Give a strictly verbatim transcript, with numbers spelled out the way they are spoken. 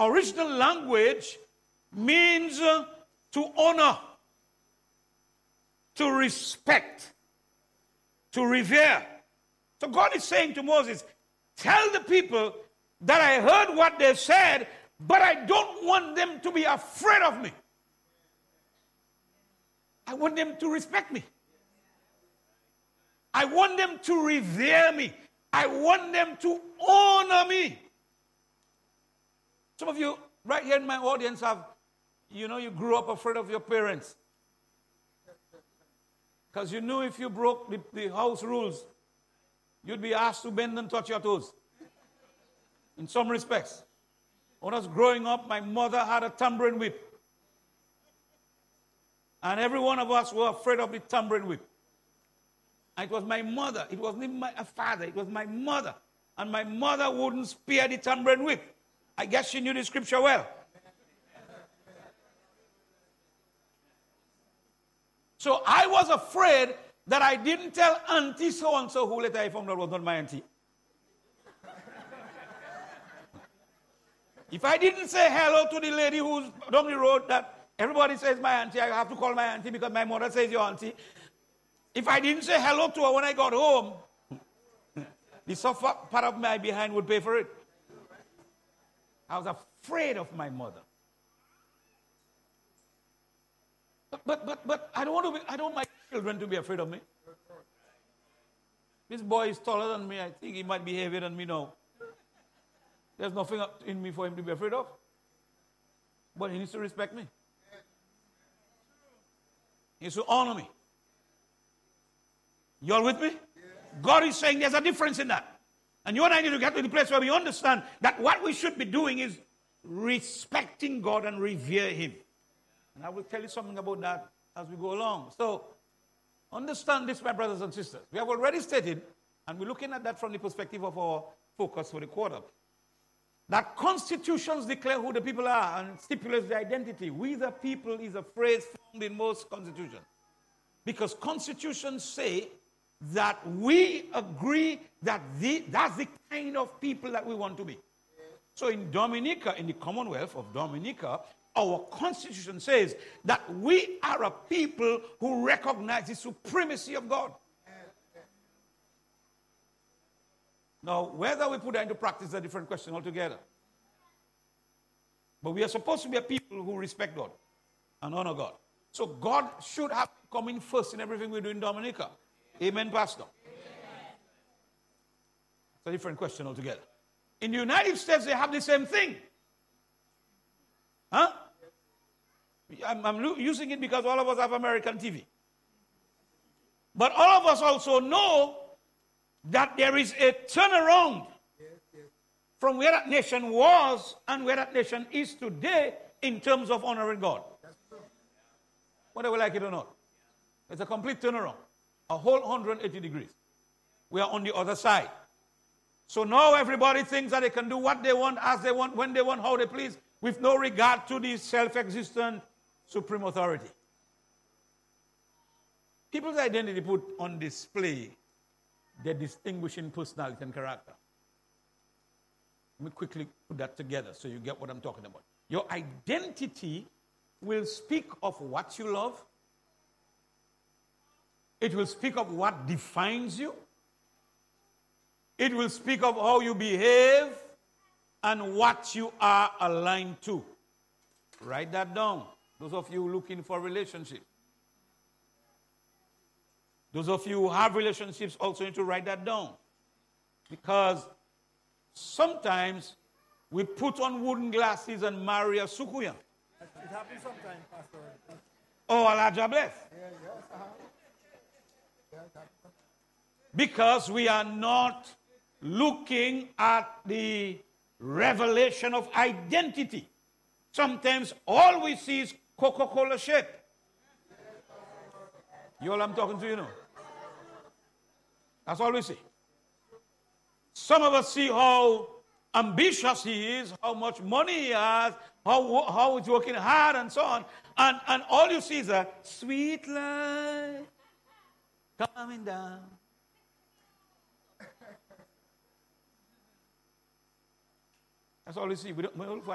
original language means uh, to honor, to respect, to revere. So God is saying to Moses, tell the people that I heard what they said, but I don't want them to be afraid of me. I want them to respect me. I want them to revere me. I want them to honor me. Some of you right here in my audience have, you know, you grew up afraid of your parents. Because you knew if you broke the, the house rules, you'd be asked to bend and touch your toes. In some respects. When I was growing up, my mother had a tambourine whip. And every one of us were afraid of the tambourine whip. And it was my mother. It wasn't even my father. It was my mother. And my mother wouldn't spare the tambourine whip. I guess she knew the scripture well. So I was afraid that I didn't tell auntie so-and-so, who later I found out was not my auntie. If I didn't say hello to the lady who's down the road that everybody says my auntie, I have to call my auntie because my mother says your auntie. If I didn't say hello to her when I got home, the soft part of my behind would pay for it. I was afraid of my mother. But but but, but I don't want to be, I don't want my children to be afraid of me. This boy is taller than me. I think he might be heavier than me now. There's nothing in me for him to be afraid of. But he needs to respect me. He needs to honor me. You all with me? God is saying there's a difference in that. And you and I need to get to the place where we understand that what we should be doing is respecting God and revere Him. And I will tell you something about that as we go along. So, understand this, my brothers and sisters. We have already stated, and we're looking at that from the perspective of our focus for the quarter, that constitutions declare who the people are and stipulates the identity. We the people is a phrase found in most constitutions. Because constitutions say that we agree that the, that's the kind of people that we want to be. So in Dominica, in the Commonwealth of Dominica, our constitution says that we are a people who recognize the supremacy of God. Now, whether we put that into practice is a different question altogether. But we are supposed to be a people who respect God and honor God. So God should have come in first in everything we do in Dominica. Amen, Pastor? Amen. It's a different question altogether. In the United States, they have the same thing. Huh? I'm, I'm using it because all of us have American T V. But all of us also know that there is a turnaround yes, yes. from where that nation was and where that nation is today in terms of honoring God. Whether we like it or not. It's a complete turnaround. A whole one hundred eighty degrees. We are on the other side. So now everybody thinks that they can do what they want, as they want, when they want, how they please, with no regard to the self-existent supreme authority. People's identity put on display their distinguishing personality and character. Let me quickly put that together so you get what I'm talking about. Your identity will speak of what you love. It will speak of what defines you. It will speak of how you behave and what you are aligned to. Write that down. Those of you looking for relationships. Those of you who have relationships also need to write that down. Because sometimes we put on wooden glasses and marry a sukuya. It happens sometimes, Pastor. Oh, Allah bless. Yeah, yes, uh-huh. Yeah, because we are not looking at the revelation of identity. Sometimes all we see is Coca-Cola shape. You all I'm talking to, you know. That's all we see. Some of us see how ambitious he is, how much money he has, how, how he's working hard and so on. And, and all you see is a sweet light coming down. That's all you see. We don't, we don't